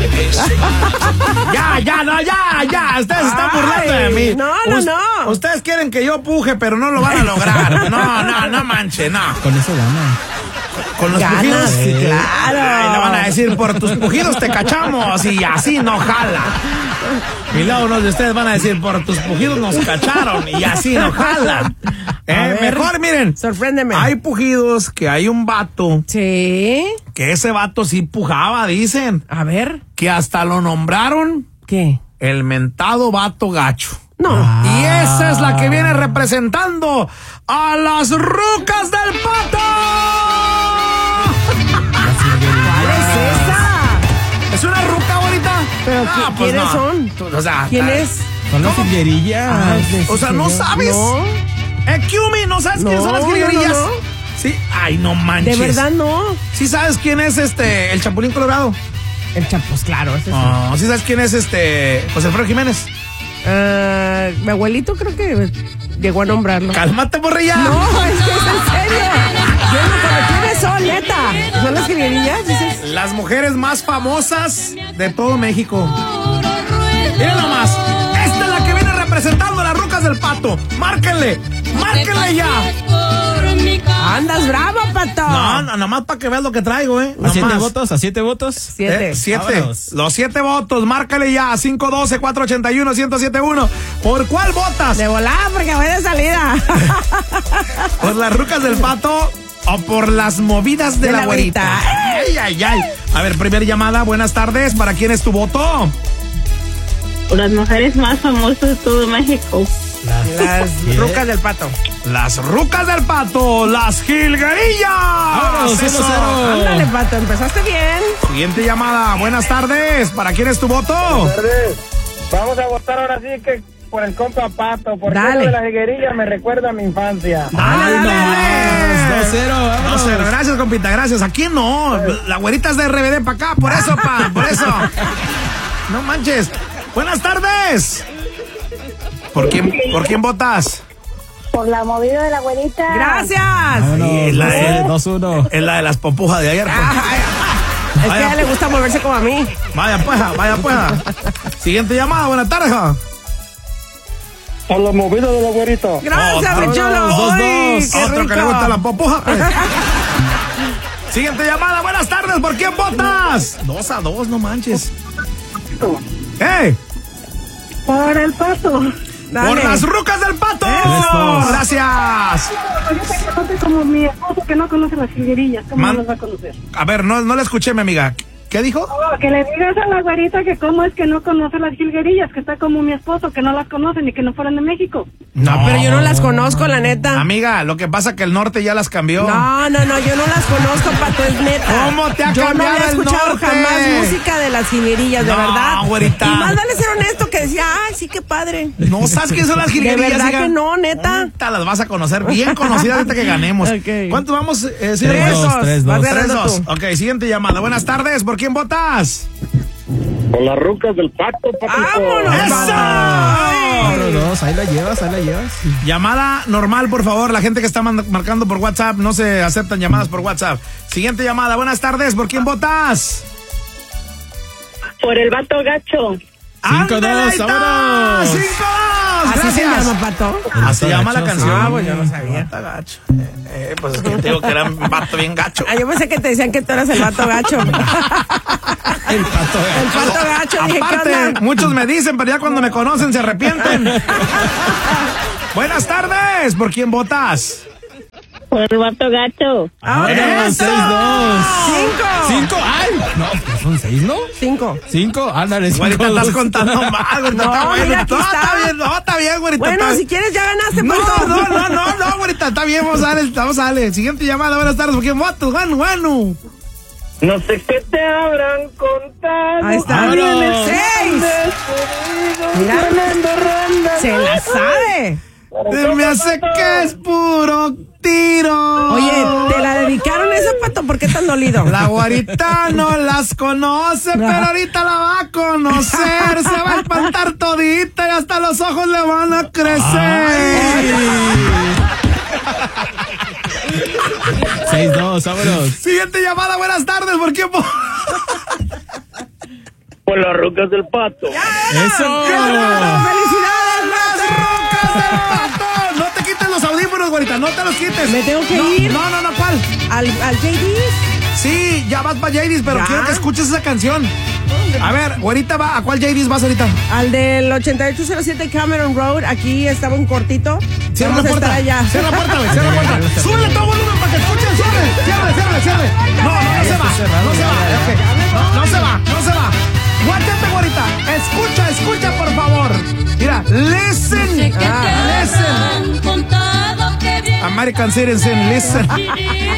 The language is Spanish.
Ya. Ustedes se están burlando de mí. No. Ustedes quieren que yo puje, pero no lo van a lograr. No manche, no. Con eso gana. Con los Ganas, pujidos. sí, claro. Ay, le van a decir, por tus pujidos te cachamos y así no jala. Y luego unos de ustedes van a decir, por tus pujidos nos cacharon y así no jala. Mejor, miren. Sorpréndeme. Hay pujidos que hay un vato. Sí. Que ese vato sí pujaba, dicen. A ver. Que hasta lo nombraron. ¿Qué? El mentado vato gacho. No. Y esa es la que viene representando a las rucas del pato. ¿Cuál es esa? ¿Es una ruca ahorita? Pero ¿quiénes son? O sea, ¿Quién es? Son las jilguerillas. O sea, ¿no sabes? No. Kiumi, ¿no sabes quiénes son las jilguerillas? No. Sí. Ay, no manches. De verdad no. ¿Sí sabes quién es el Chapulín Colorado? El Chapuz, claro. Ese sí. ¿Sí sabes quién es José Alfredo Jiménez? Mi abuelito creo que llegó a nombrarlo. Cálmate, borrilla. No, es que es en serio. Yo no, pero ¿quiénes son, neta? ¿Son las jilguerillas? Dices. Las mujeres más famosas de todo México. Miren nomás. Esta es la que viene representando a las rucas del pato. Márquenle ya. Andas bravo, pato. No, nomás para que veas lo que traigo, ¿A 7 votos? ¿A 7 votos? 7. 7. Vámonos. Los 7 votos, márcale ya. 512-481-1071. ¿Por cuál votas? De volada porque voy de salida. ¿Por las rucas del pato o por las movidas de la güerita? Ay. A ver, primera llamada. Buenas tardes. ¿Para quién es tu voto? Las mujeres más famosas de todo México. Las rucas del pato. Las rucas del pato, las jilguerillas. ¡Vámonos, Eso. 1-0! Ándale, pato, empezaste bien. Siguiente llamada. Buenas tardes. ¿Para quién es tu voto? Vamos a votar ahora sí que por el compa Pato, porque Dale. eso de la jilguerilla me recuerda a mi infancia. Dale. 2-0, vámonos. 2-0. Gracias, compita, gracias. Aquí no. La güerita es de RBD para acá. Por eso, por eso. No manches. Buenas tardes. ¿Por quién votas? Por la movida de la güerita. Gracias. Vámonos, Sí, la de- 2-1. Es la de las popujas de ayer. Es que a ella le gusta moverse como a mí. Vaya pues. Siguiente llamada. Buenas tardes. Por la movida de la güerita. Gracias, Otro. mi chulo. 2-2. Ay, qué Otro rico. que le gusta la popuja. Siguiente llamada. Buenas tardes. ¿Por quién votas? 2-2, no manches. Por el Pato. Dale. Por las rucas del pato. Eso. Gracias. Ahorita que conoce como mi esposo que no conoce las jilguerillas. ¿Cómo Man- no las va a conocer? A ver, no la escuché, mi amiga. ¿Qué dijo? Oh, que le digas a la güerita que cómo es que no conoce las jilguerillas, que está como mi esposo, que no las conoce ni que no fueran de México. No, pero yo no las conozco, la neta. Amiga, lo que pasa es que el norte ya las cambió. No, yo no las conozco, Pato, es neta. ¿Cómo te ha Yo no cambiado había el escuchado norte? jamás música de las jilguerillas, de No, verdad. güerita. Y más vale ser honesto que decía, ay, sí, qué padre. ¿No sabes quién son las De jilguerillas? verdad hija? que no, neta. Ahorita las vas a conocer bien conocidas ahorita que ganemos. Ok. ¿Cuánto vamos, señor? 3-2. 3-2. Vas Tres, ganando dos. tú. Ok, siguiente llamada. Buenas tardes. ¿Por quién votas? Por las rucas del Pato, ¡Vámonos, ¡Eso! Vámonos, ahí la llevas. Llamada normal, por favor. La gente que está marcando por WhatsApp, no se aceptan llamadas por WhatsApp. Siguiente llamada. Buenas tardes. ¿Por quién votas? Por el vato gacho. 5-2, ¡Ándale, ahí está! vámonos. 5-2. ¿Así se Gracias. llama, Pato? Así se llama la gacho, canción. sí. pues yo no sabía. Vato gacho. Pues es que te digo que era un vato bien gacho. Ah, yo pensé que te decían que tú eras el vato gacho. El pato. El pato gacho, dije, ¿qué Aparte, onda? muchos me dicen, pero ya cuando me conocen se arrepienten. Buenas tardes. ¿Por quién votas? Por el vato gacho. Vámonos, ¡Eso! 6-2. 5. 5, ay. No, pues son 6, ¿no? 5. 5, ándale, 5. Güerita, estás contando mal, güerita. No, Está bueno. mira, aquí No, está. está bien, no, está bien, güerita. Bueno, está- si quieres ya ganaste, No, Pato. no, güerita, está bien, vamos a darle. Siguiente llamada, buenas tardes, ¿por quién votas? Bueno. No sé qué te habrán contado. Ahí está. ¡Vámonos! 6. Mira, se la sabe. Se me hace que es puro tiro. Oye, ¿te la dedicaron esa, Pato? ¿Por qué tan dolido? La guarita no las conoce, pero ahorita la va a conocer. Se va a espantar todita y hasta los ojos le van a crecer. 6-2, vámonos. Siguiente llamada, buenas tardes, ¿por quién Por las rocas del pato. ¡Eso! ¡Felicidades, ¡Las rocas del pato! No te quites los audífonos, güerita, no te los quites. ¿Me tengo que ir? No, ¿cuál? ¿Al JD? Sí, ya vas para JD's, pero ¿Ya? quiero que escuches esa canción. A ver, güerita, ¿a cuál JD's vas ahorita? Al del 8807 Cameron Road. Aquí estaba un cortito. Cierra Vamos la a puerta. estar allá. Cierra la puerta, güey. Cierra la puerta. Súbele todo volumen para que escuchen. Cierre. No se va. No se va. Guárdate, güerita. Escucha, por favor. Mira, listen. Listen. American Citizen, listen.